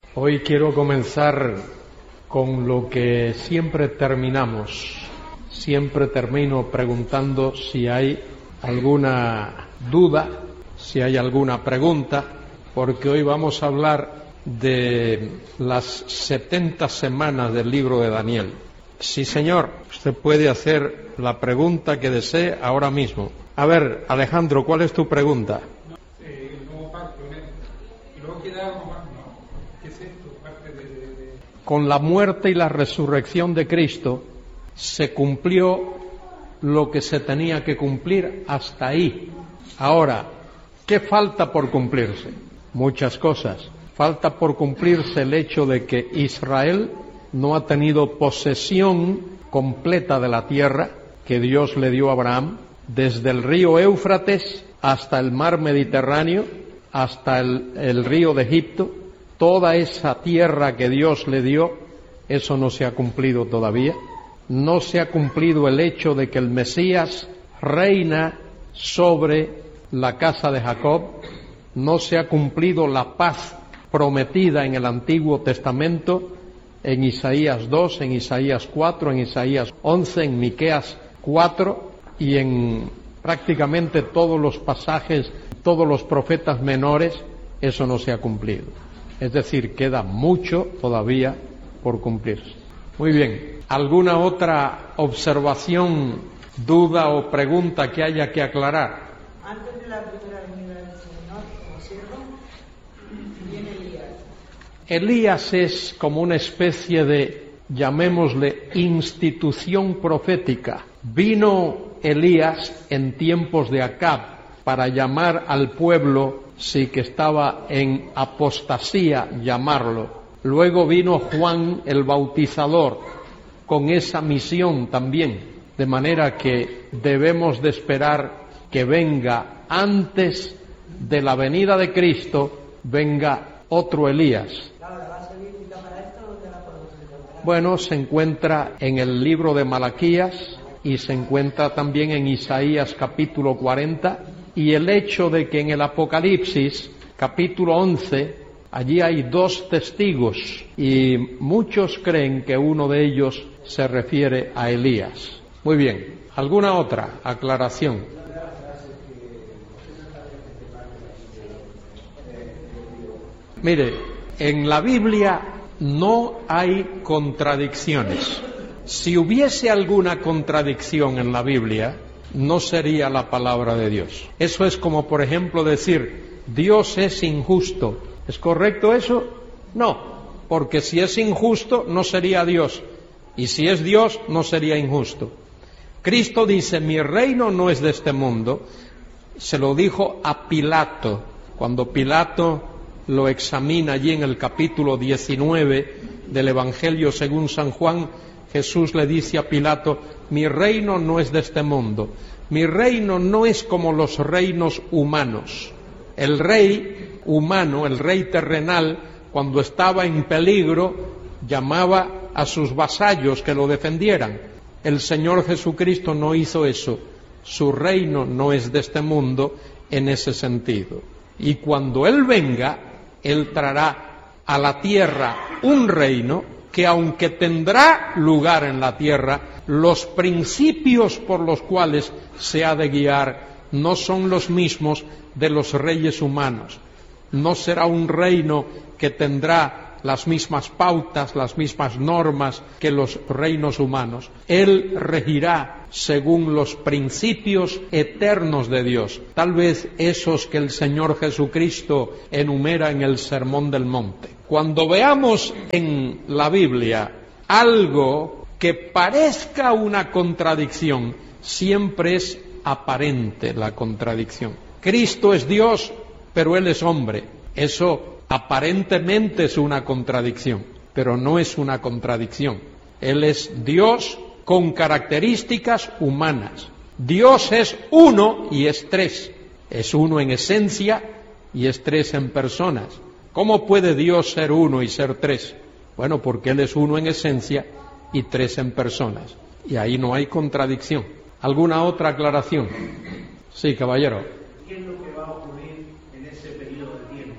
Hoy quiero comenzar con lo que siempre terminamos. Siempre termino preguntando si hay alguna duda, si hay alguna pregunta, porque hoy vamos a hablar de las 70 semanas del libro de Daniel. Sí, señor, usted puede hacer la pregunta que desee ahora mismo. A ver, Alejandro, ¿cuál es tu pregunta? El nuevo pacto, y luego queda algo más, ¿no? ¿Qué es esto? Parte de... Con la muerte y la resurrección de Cristo se cumplió lo que se tenía que cumplir hasta ahí. Ahora, ¿qué falta por cumplirse? Muchas cosas. Falta por cumplirse el hecho de que Israel no ha tenido posesión completa de la tierra que Dios le dio a Abraham, desde el río Éufrates hasta el mar Mediterráneo, hasta el río de Egipto. Toda esa tierra que Dios le dio, eso no se ha cumplido todavía. No se ha cumplido el hecho de que el Mesías reina sobre la casa de Jacob. No se ha cumplido la paz prometida en el Antiguo Testamento, en Isaías 2, en Isaías 4, en Isaías 11, en Miqueas 4 y en prácticamente todos los pasajes, todos los profetas menores. Eso no se ha cumplido. Es decir, queda mucho todavía por cumplirse. Muy bien. ¿Alguna otra observación, duda o pregunta que haya que aclarar? Antes de la primera venida del Señor, como siervo, viene Elías. Elías es como una especie de, llamémosle, institución profética. Vino Elías en tiempos de Acab para llamar al pueblo, sí que estaba en apostasía, llamarlo. Luego vino Juan el Bautizador con esa misión también, de manera que debemos de esperar que venga antes de la venida de Cristo, venga otro Elías. Bueno, se encuentra en el libro de Malaquías y se encuentra también en Isaías capítulo 40, y el hecho de que en el Apocalipsis capítulo 11 allí hay dos testigos y muchos creen que uno de ellos se refiere a Elías. Muy bien, ¿alguna otra aclaración? Mire, en la Biblia no hay contradicciones. Si hubiese alguna contradicción en la Biblia, no sería la palabra de Dios. Eso es como, por ejemplo, decir, Dios es injusto. ¿Es correcto eso? No, porque si es injusto, no sería Dios. Y si es Dios, no sería injusto. Cristo dice, mi reino no es de este mundo. Se lo dijo a Pilato, cuando Pilato lo examina allí en el capítulo 19 del Evangelio según San Juan. Jesús le dice a Pilato, mi reino no es de este mundo. Mi reino no es como los reinos humanos. El rey humano, el rey terrenal, cuando estaba en peligro, llamaba a sus vasallos que lo defendieran. El Señor Jesucristo no hizo eso. Su reino no es de este mundo en ese sentido. Y cuando Él venga, Él traerá a la tierra un reino que, aunque tendrá lugar en la tierra, los principios por los cuales se ha de guiar no son los mismos de los reyes humanos. No será un reino que tendrá las mismas pautas, las mismas normas que los reinos humanos. Él regirá según los principios eternos de Dios, tal vez esos que el Señor Jesucristo enumera en el Sermón del Monte. Cuando veamos en la Biblia algo que parezca una contradicción, siempre es aparente la contradicción. Cristo es Dios, pero Él es hombre. Eso aparentemente es una contradicción, pero no es una contradicción. Él es Dios con características humanas. Dios es uno y es tres. Es uno en esencia y es tres en personas. ¿Cómo puede Dios ser uno y ser tres? Bueno, porque Él es uno en esencia y tres en personas. Y ahí no hay contradicción. ¿Alguna otra aclaración? Sí, caballero. ¿Qué es lo que va a ocurrir en ese periodo de tiempo?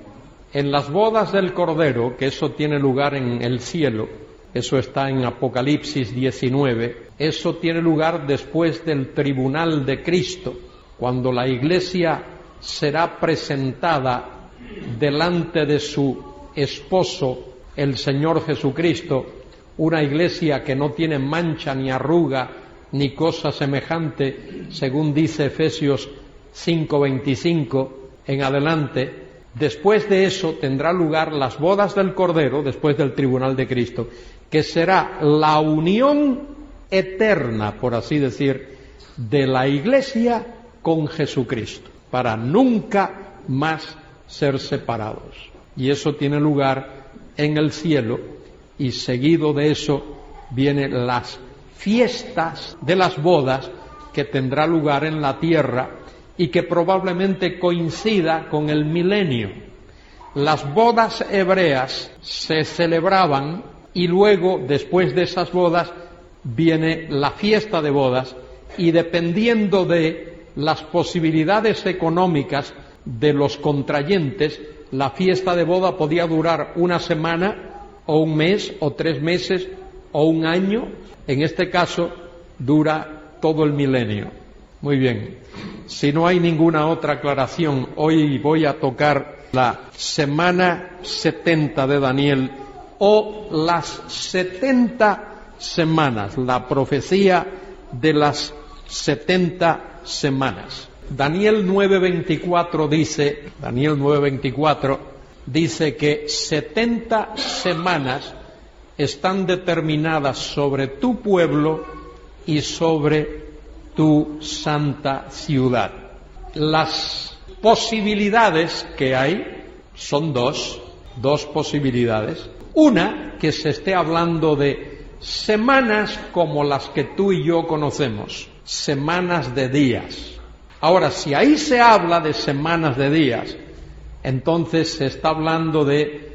En las bodas del Cordero, que eso tiene lugar en el cielo, eso está en Apocalipsis 19, eso tiene lugar después del tribunal de Cristo, cuando la Iglesia será presentada delante de su esposo, el Señor Jesucristo, una Iglesia que no tiene mancha ni arruga ni cosa semejante, según dice Efesios 5:25 en adelante. Después de eso tendrá lugar las bodas del Cordero, después del tribunal de Cristo, que será la unión eterna, por así decir, de la Iglesia con Jesucristo, para nunca más ser separados. Y eso tiene lugar en el cielo, y seguido de eso vienen las fiestas de las bodas que tendrá lugar en la tierra y que probablemente coincida con el milenio. Las bodas hebreas se celebraban y luego, después de esas bodas, viene la fiesta de bodas, y dependiendo de las posibilidades económicas de los contrayentes, la fiesta de boda podía durar una semana o un mes o 3 meses o un año. En este caso dura todo el milenio. Muy bien, si no hay ninguna otra aclaración, hoy voy a tocar la semana 70 de Daniel, o las 70 semanas, la profecía de las 70 semanas. Daniel 9:24 dice que 70 semanas están determinadas sobre tu pueblo y sobre tu santa ciudad. Las posibilidades que hay son dos posibilidades. Una, que se esté hablando de semanas como las que tú y yo conocemos, semanas de días. Ahora, si ahí se habla de semanas de días, entonces se está hablando de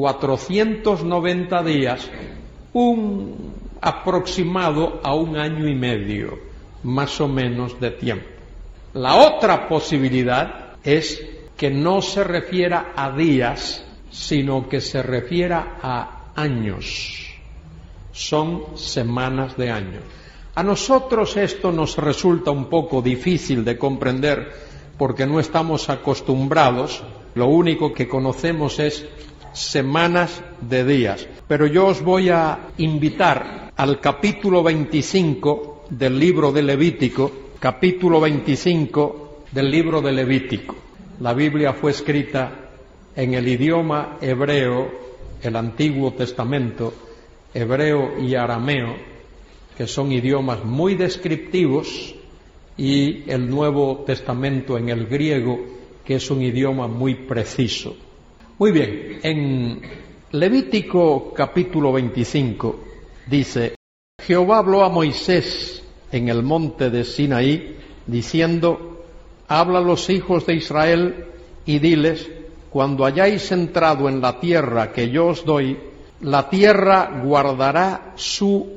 490 días, un aproximado a 1 año y medio, más o menos de tiempo. La otra posibilidad es que no se refiera a días, sino que se refiera a años. Son semanas de años. A nosotros esto nos resulta un poco difícil de comprender porque no estamos acostumbrados, lo único que conocemos es semanas de días. Pero yo os voy a invitar al capítulo 25 del libro de Levítico, capítulo 25 del libro de Levítico. La Biblia fue escrita en el idioma hebreo, el Antiguo Testamento, hebreo y arameo, que son idiomas muy descriptivos, y el Nuevo Testamento en el griego, que es un idioma muy preciso. Muy bien, en Levítico capítulo 25 dice: Jehová habló a Moisés en el monte de Sinaí, diciendo: habla a los hijos de Israel y diles: cuando hayáis entrado en la tierra que yo os doy, la tierra guardará su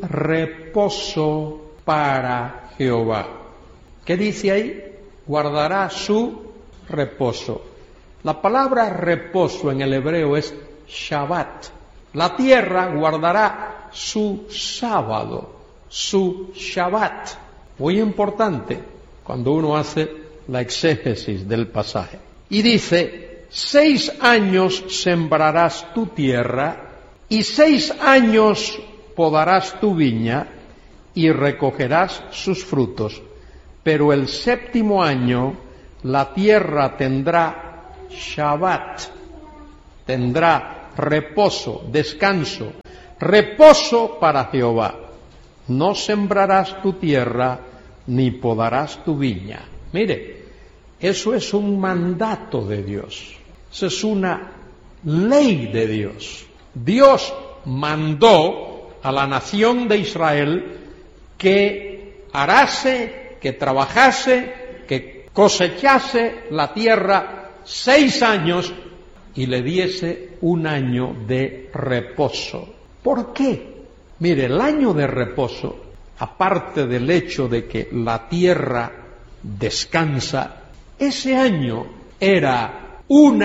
reposo para Jehová. ¿Qué dice ahí? Guardará su reposo. La palabra reposo en el hebreo es Shabbat. La tierra guardará su sábado, su Shabbat. Muy importante cuando uno hace la exégesis del pasaje. Y dice: 6 años sembrarás tu tierra, y 6 años podarás tu viña, y recogerás sus frutos. Pero el 7º año la tierra tendrá Shabbat, tendrá reposo, descanso, reposo para Jehová. No sembrarás tu tierra, ni podarás tu viña. Mire, eso es un mandato de Dios, eso es una ley de Dios. Dios mandó a la nación de Israel que arase, que trabajase, que cosechase la tierra 6 años y le diese 1 año de reposo. ¿Por qué? Mire, el año de reposo, aparte del hecho de que la tierra descansa, ese año era una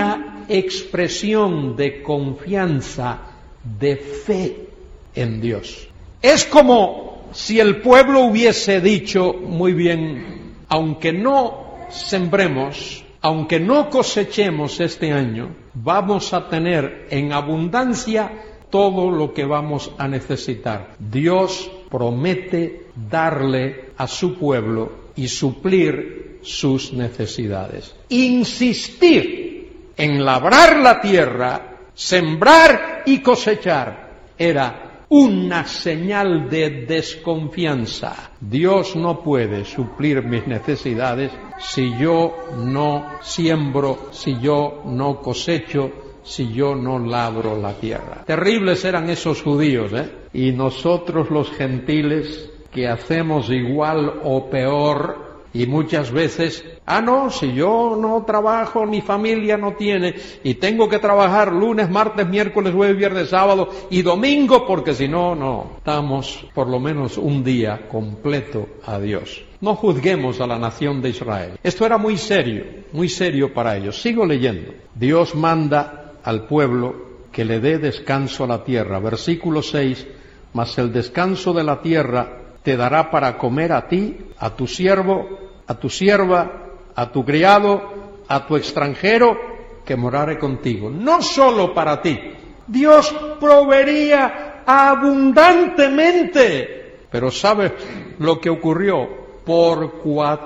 expresión de confianza, de fe en Dios. Es como si el pueblo hubiese dicho, muy bien, aunque no sembremos, aunque no cosechemos este año, vamos a tener en abundancia todo lo que vamos a necesitar. Dios promete darle a su pueblo y suplir sus necesidades. Insistir en labrar la tierra, sembrar y cosechar era una señal de desconfianza. Dios no puede suplir mis necesidades si yo no siembro, si yo no cosecho, si yo no labro la tierra. Terribles eran esos judíos, Y nosotros los gentiles que hacemos igual o peor, y muchas veces, no, si yo no trabajo, mi familia no tiene, y tengo que trabajar lunes, martes, miércoles, jueves, viernes, sábado y domingo, porque si no, damos por lo menos un día completo a Dios. No juzguemos a la nación de Israel. Esto era muy serio para ellos. Sigo leyendo. Dios manda al pueblo que le dé descanso a la tierra. Versículo 6, mas el descanso de la tierra te dará para comer a ti, a tu siervo, a tu sierva, a tu criado, a tu extranjero, que morare contigo. No solo para ti. Dios proveería abundantemente. Pero ¿sabes lo que ocurrió? Por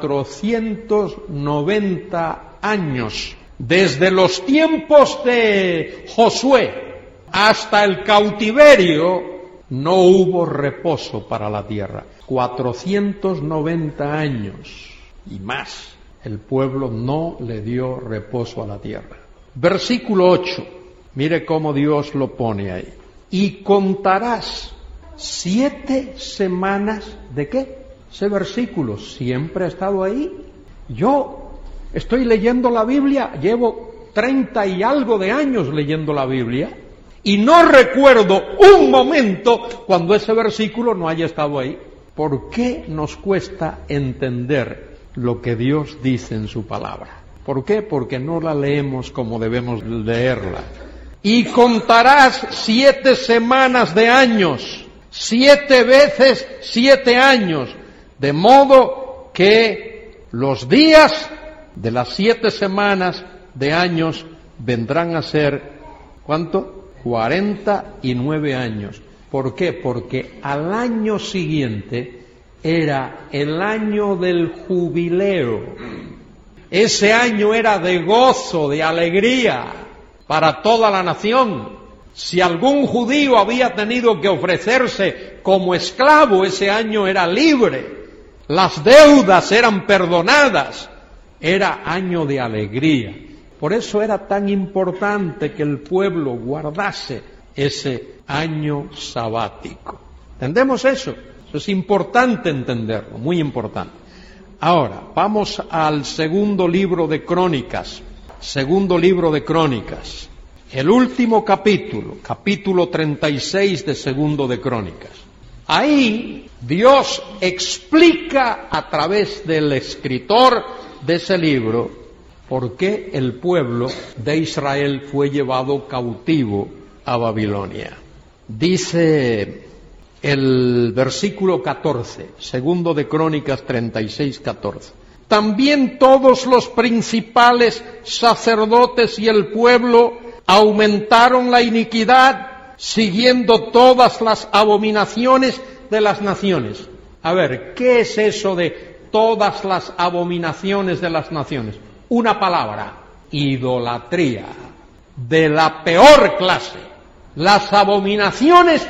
490 años, desde los tiempos de Josué hasta el cautiverio, no hubo reposo para la tierra. 490 años y más, el pueblo no le dio reposo a la tierra. Versículo 8, mire cómo Dios lo pone ahí. Y contarás 7 semanas, ¿de qué? Ese versículo siempre ha estado ahí. Yo estoy leyendo la Biblia, llevo 30 y algo de años leyendo la Biblia, y no recuerdo un momento cuando ese versículo no haya estado ahí. ¿Por qué nos cuesta entender lo que Dios dice en su palabra? ¿Por qué? Porque no la leemos como debemos leerla. Y contarás 7 semanas de años, 7 veces 7 años, de modo que los días de las 7 semanas de años vendrán a ser, ¿cuánto? 49 años. ¿Por qué? Porque al año siguiente era el año del jubileo. Ese año era de gozo, de alegría para toda la nación. Si algún judío había tenido que ofrecerse como esclavo, ese año era libre. Las deudas eran perdonadas. Era año de alegría. Por eso era tan importante que el pueblo guardase ese año sabático. ¿Entendemos eso? Eso es importante entenderlo, muy importante. Ahora, vamos al segundo libro de Crónicas. Segundo libro de Crónicas. El último capítulo 36 de Segundo de Crónicas. Ahí Dios explica a través del escritor de ese libro por qué el pueblo de Israel fue llevado cautivo a Babilonia. Dice el versículo 14, Segundo de Crónicas 36, 14. También todos los principales sacerdotes y el pueblo aumentaron la iniquidad, siguiendo todas las abominaciones de las naciones. A ver, ¿qué es eso de todas las abominaciones de las naciones? Una palabra: idolatría, de la peor clase. Las abominaciones